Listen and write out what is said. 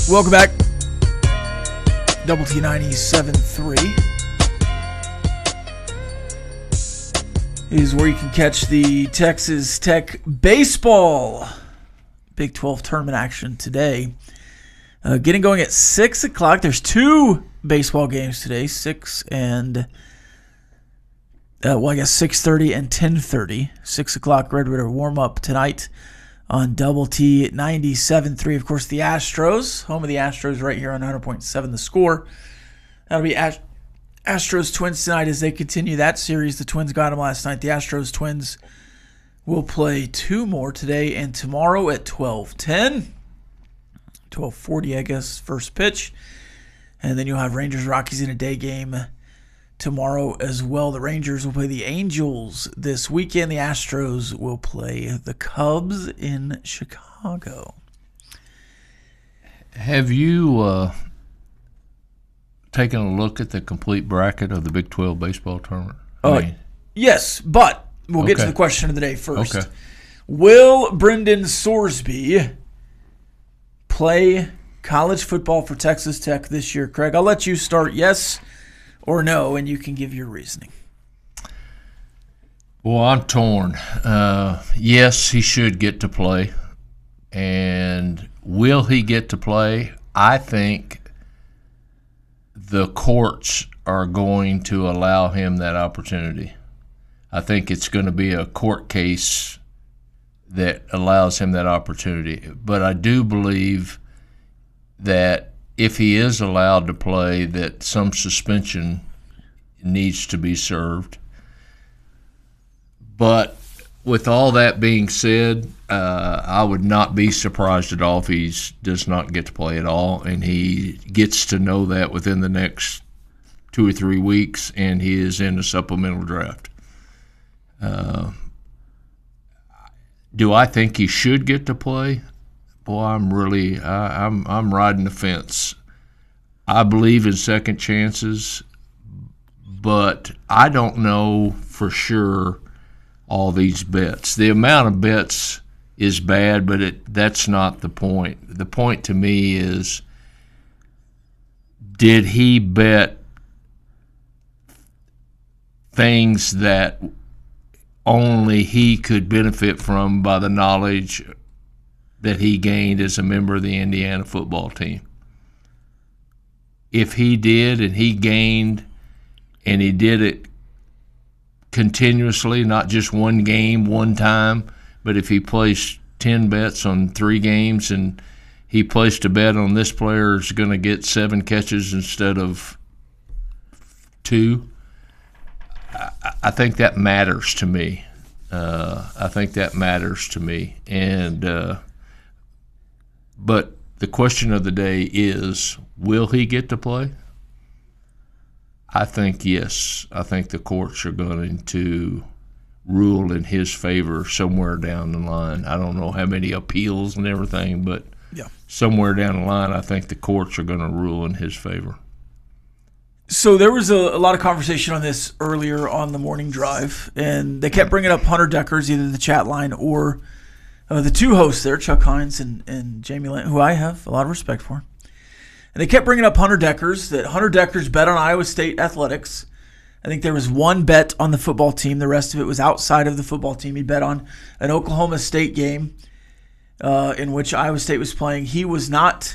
Welcome back. Double T 97.3 is where you can catch the Texas Tech baseball Big 12 tournament action today. Getting going at 6 o'clock. There's two baseball games today, 6:30 and 10:30. 6 o'clock Red River warm-up tonight on Double T 97.3. Of course, the Astros, home of the Astros right here on 100.7 The Score. That'll be Astros Twins tonight as they continue that series. The Twins got them last night. The Astros Twins will play two more today and tomorrow at 12:10. 12:40, I guess, first pitch. And then you'll have Rangers Rockies in a day game tomorrow as well. The Rangers will play the Angels this weekend. The Astros will play the Cubs in Chicago. Have you taken a look at the complete bracket of the Big 12 baseball tournament? Yes, but we'll get to the question of the day first. Okay. Will Brendan Sorsby play college football for Texas Tech this year? Craig, I'll let you start yes or no, and you can give your reasoning. Well, I'm torn. Yes, he should get to play. And will he get to play? I think the courts are going to allow him that opportunity. I think it's going to be a court case that allows him that opportunity. But I do believe that if he is allowed to play, that some suspension needs to be served. But with all that being said, I would not be surprised at all if he does not get to play at all, and he gets to know that within the next 2 or 3 weeks, and he is in a supplemental draft. Do I think he should get to play? Boy, I'm riding the fence. I believe in second chances, but I don't know for sure all these bets. The amount of bets is bad, but that's not the point. The point to me is, did he bet things that only he could benefit from by the knowledge that he gained as a member of the Indiana football team? If he did and he gained and he did it continuously, not just one game, one time, but if he placed 10 bets on 3 games and he placed a bet on this player is going to get 7 catches instead of 2, I think that matters to me. But the question of the day is, will he get to play? I think yes. I think the courts are going to rule in his favor somewhere down the line. I don't know how many appeals and everything, but somewhere down the line, I think the courts are going to rule in his favor. So there was a lot of conversation on this earlier on the morning drive, and they kept bringing up Hunter Deckers, either the chat line or the two hosts there, Chuck Hines and Jamie Lane, who I have a lot of respect for. And they kept bringing up Hunter Deckers, that Hunter Deckers bet on Iowa State athletics. I think there was one bet on the football team. The rest of it was outside of the football team. He bet on an Oklahoma State game in which Iowa State was playing. He was not